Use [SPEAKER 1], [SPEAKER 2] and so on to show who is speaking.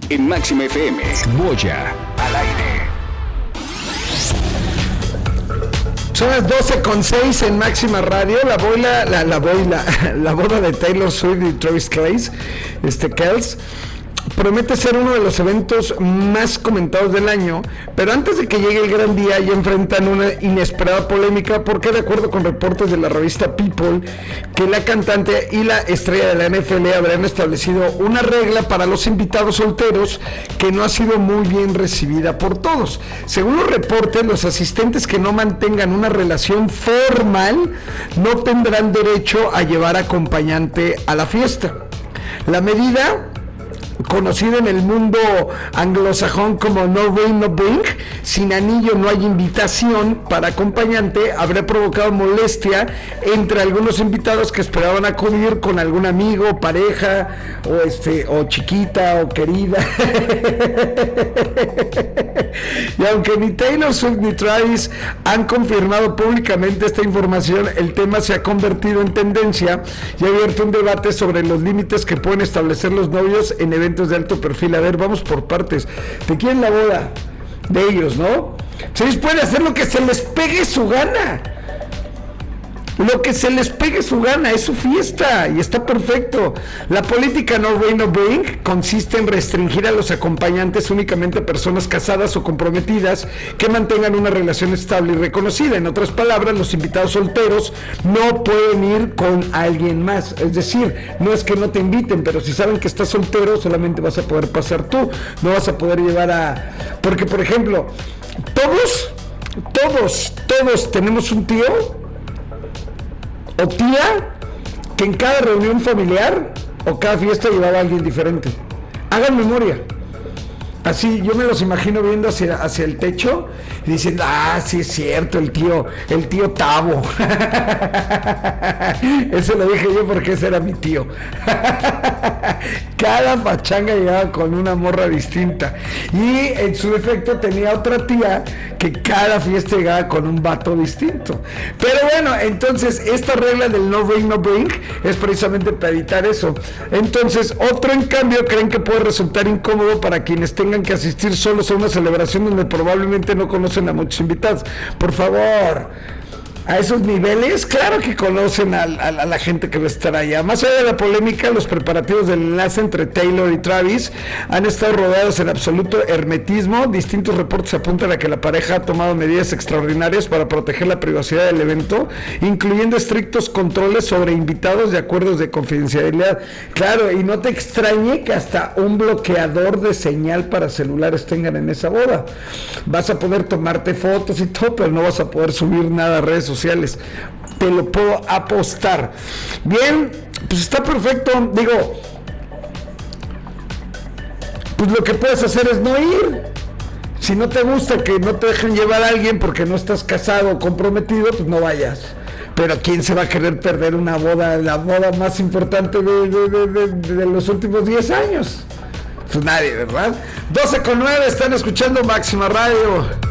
[SPEAKER 1] en Máxima FM. Goya al aire.
[SPEAKER 2] Son las 12:06 en Máxima Radio. La boda de Taylor Swift y Travis Kelce promete ser uno de los eventos más comentados del año, pero antes de que llegue el gran día ya enfrentan una inesperada polémica porque, de acuerdo con reportes de la revista People, que la cantante y la estrella de la NFL habrían establecido una regla para los invitados solteros que no ha sido muy bien recibida por todos. Según los reportes, los asistentes que no mantengan una relación formal no tendrán derecho a llevar acompañante a la fiesta. La medida, conocido en el mundo anglosajón como no ring, no bring, sin anillo no hay invitación para acompañante, habría provocado molestia entre algunos invitados que esperaban acudir con algún amigo, pareja, o chiquita, o querida. Y aunque ni Taylor Swift ni Travis han confirmado públicamente esta información, el tema se ha convertido en tendencia y ha abierto un debate sobre los límites que pueden establecer los novios en eventos de alto perfil. A ver, vamos por partes. ¿Te quieren la boda de ellos, no? Si ellos pueden hacer lo que se les pegue su gana. Lo que se les pegue su gana, es su fiesta y está perfecto. La política no ring, no bring consiste en restringir a los acompañantes únicamente a personas casadas o comprometidas que mantengan una relación estable y reconocida. En otras palabras, los invitados solteros no pueden ir con alguien más. Es decir, no es que no te inviten, pero si saben que estás soltero, solamente vas a poder pasar tú. No vas a poder llevar a... Porque, por ejemplo, todos tenemos un tío o tía que en cada reunión familiar o cada fiesta llevaba a alguien diferente. Hagan memoria. Así, yo me los imagino viendo hacia el techo y diciendo, sí es cierto, el tío Tavo. Eso lo dije yo porque ese era mi tío. Cada pachanga llegaba con una morra distinta. Y en su defecto tenía otra tía que cada fiesta llegaba con un vato distinto. Pero bueno, entonces esta regla del no ring, no bring es precisamente para evitar eso. Entonces, otro en cambio creen que puede resultar incómodo para quienes tengan que asistir solos a una celebración donde probablemente no conocen a muchos invitados. Por favor, a esos niveles, claro que conocen a la gente que va a estar allá. Más allá de la polémica, los preparativos del enlace entre Taylor y Travis han estado rodeados en absoluto hermetismo. Distintos reportes apuntan a que la pareja ha tomado medidas extraordinarias para proteger la privacidad del evento, incluyendo estrictos controles sobre invitados y acuerdos de confidencialidad. Claro, y no te extrañe que hasta un bloqueador de señal para celulares tengan en esa boda. Vas a poder tomarte fotos y todo, pero no vas a poder subir nada a redes sociales. Te lo puedo apostar. Bien, pues está perfecto. Digo, pues lo que puedes hacer es no ir. Si no te gusta que no te dejen llevar a alguien porque no estás casado o comprometido, pues no vayas. Pero ¿quién se va a querer perder una boda, la boda más importante de los últimos 10 años? Pues nadie, ¿verdad? 12:09, están escuchando Máxima Radio.